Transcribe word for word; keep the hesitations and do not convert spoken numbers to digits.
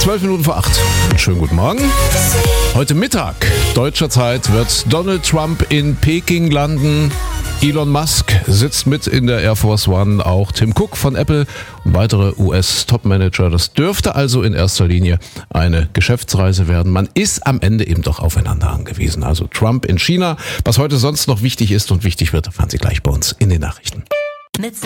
Zwölf Minuten vor acht. Schönen guten Morgen. Heute Mittag deutscher Zeit wird Donald Trump in Peking landen. Elon Musk sitzt mit in der Air Force One, auch Tim Cook von Apple und weitere U S-Top-Manager. Das dürfte also in erster Linie eine Geschäftsreise werden. Man ist am Ende eben doch aufeinander angewiesen. Also Trump in China, was heute sonst noch wichtig ist und wichtig wird, erfahren Sie gleich bei uns in den Nachrichten.